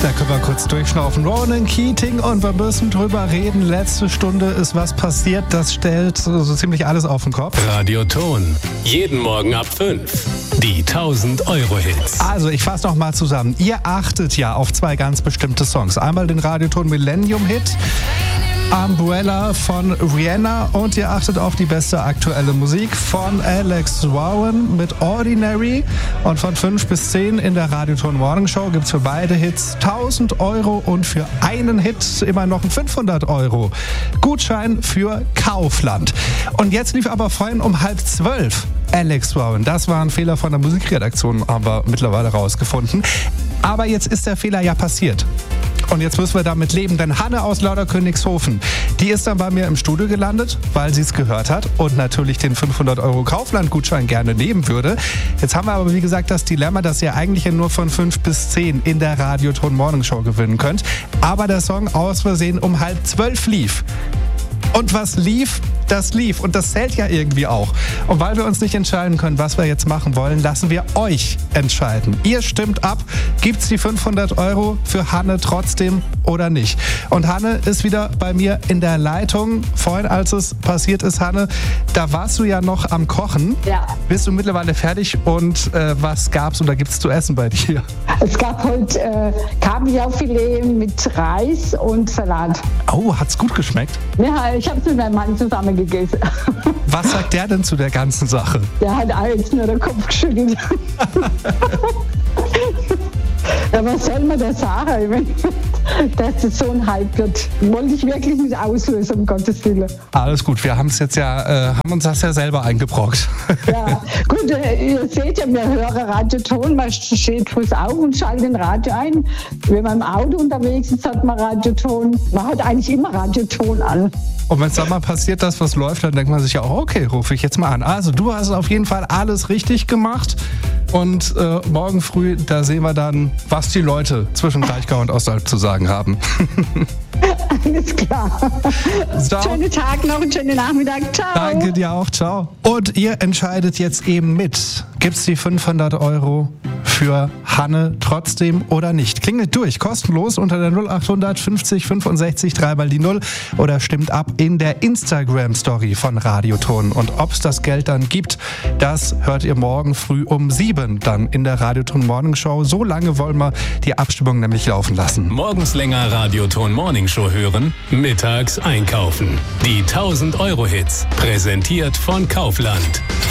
Da können wir kurz durchschnaufen. Ronan Keating und wir müssen drüber reden. Letzte Stunde ist was passiert. Das stellt so ziemlich alles auf den Kopf. Radioton. Jeden Morgen ab 5. Die 1000-Euro-Hits. Also, ich fasse noch mal zusammen. Ihr achtet ja auf zwei ganz bestimmte Songs. Einmal den Radioton Millennium-Hit Umbrella von Rihanna und ihr achtet auf die beste aktuelle Musik von Alex Warren mit Ordinary. Und von 5 bis 10 in der Radioton Morning Show gibt es für beide Hits 1000 Euro und für einen Hit immer noch ein 500 Euro Gutschein für Kaufland. Und jetzt lief aber vorhin um 11:30 Alex Warren. Das war ein Fehler von der Musikredaktion, haben wir mittlerweile rausgefunden. Aber jetzt ist der Fehler ja passiert. Und jetzt müssen wir damit leben, denn Hanne aus Lauderkönigshofen, die ist dann bei mir im Studio gelandet, weil sie es gehört hat und natürlich den 500 Euro Kaufland-Gutschein gerne nehmen würde. Jetzt haben wir aber, wie gesagt, das Dilemma, dass ihr eigentlich nur von 5 bis 10 in der Radioton Morning Show gewinnen könnt. Aber der Song aus Versehen um 11:30 lief. Und was lief, das lief. Und das zählt ja irgendwie auch. Und weil wir uns nicht entscheiden können, was wir jetzt machen wollen, lassen wir euch entscheiden. Ihr stimmt ab, gibt's die 500 Euro für Hanne trotzdem oder nicht? Und Hanne ist wieder bei mir in der Leitung. Vorhin, als es passiert ist, Hanne, da warst du ja noch am Kochen. Ja. Bist du mittlerweile fertig und was gab's oder gibt's zu essen bei dir? Es gab heute Kabeljaufilet mit Reis und Salat. Oh, hat's gut geschmeckt? Ja, ich habe es mit meinem Mann zusammen gegessen. Was sagt der denn zu der ganzen Sache? Der hat alles nur den Kopf geschüttelt. Ja, was soll man da sagen, wenn das so ein Hype wird? Wollte ich wirklich nicht auslösen, um Gottes Willen. Alles gut, wir haben es jetzt ja, haben uns das ja selber eingebrockt. Ja, gut, ihr seht ja, wir hören Radioton, man steht früh auf und schaltet den Radio ein. Wenn man im Auto unterwegs ist, hat man Radioton. Man hat eigentlich immer Radioton an. Und wenn es dann mal passiert, dass was läuft, dann denkt man sich ja auch, okay, rufe ich jetzt mal an. Also du hast auf jeden Fall alles richtig gemacht. Und morgen früh, da sehen wir dann, was die Leute zwischen Kraichgau und Ostalb zu sagen haben. Alles klar. So. Schönen Tag noch, einen schönen Nachmittag. Ciao. Danke dir auch, ciao. Und ihr entscheidet jetzt eben mit. Gibt's die 500 Euro für Hanne trotzdem oder nicht? Klingelt durch, kostenlos unter der 0800 50 65 3 mal die 0 oder stimmt ab in der Instagram-Story von Radioton. Und ob es das Geld dann gibt, das hört ihr morgen früh um 7 dann in der Radioton Morning Show. So lange wollen wir die Abstimmung nämlich laufen lassen. Morgens länger Radioton Morning Show hören, mittags einkaufen. Die 1000-Euro-Hits, präsentiert von Kaufland.